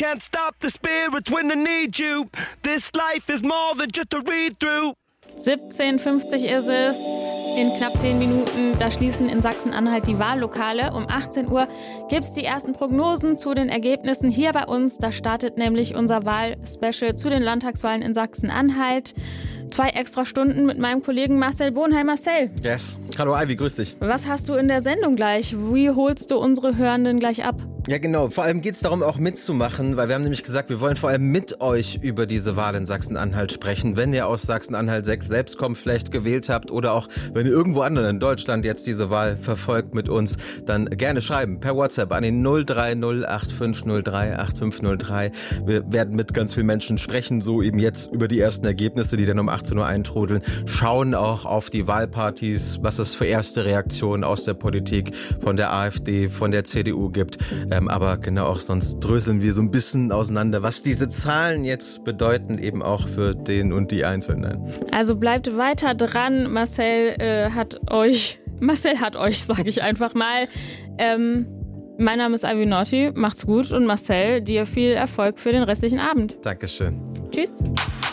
can't stop the spirits when they need you. This life is more than just a read-through. 17:50 ist es. In knapp 10 Minuten, da schließen in Sachsen-Anhalt die Wahllokale. Um 18 Uhr gibt es die ersten Prognosen zu den Ergebnissen hier bei uns. Da startet nämlich unser Wahlspecial zu den Landtagswahlen in Sachsen-Anhalt. 2 extra Stunden mit meinem Kollegen Marcel Bohnheim. Marcel. Yes. Hallo Ivy, grüß dich. Was hast du in der Sendung gleich? Wie holst du unsere Hörenden gleich ab? Ja genau, vor allem geht es darum, auch mitzumachen, weil wir haben nämlich gesagt, wir wollen vor allem mit euch über diese Wahl in Sachsen-Anhalt sprechen. Wenn ihr aus Sachsen-Anhalt selbst kommt, vielleicht gewählt habt oder auch wenn ihr irgendwo anderen in Deutschland jetzt diese Wahl verfolgt mit uns, dann gerne schreiben per WhatsApp an den 030 8503 8503. Wir werden mit ganz vielen Menschen sprechen, so eben jetzt über die ersten Ergebnisse, die dann um 18 Uhr eintrudeln. Schauen auch auf die Wahlpartys, was es für erste Reaktionen aus der Politik von der AfD, von der CDU gibt. Aber genau auch sonst dröseln wir so ein bisschen auseinander, was diese Zahlen jetzt bedeuten, eben auch für den und die Einzelnen. Also bleibt weiter dran. Marcel hat euch, sage ich einfach mal. Mein Name ist Ivy Naughty. Macht's gut und Marcel, dir viel Erfolg für den restlichen Abend. Dankeschön. Tschüss.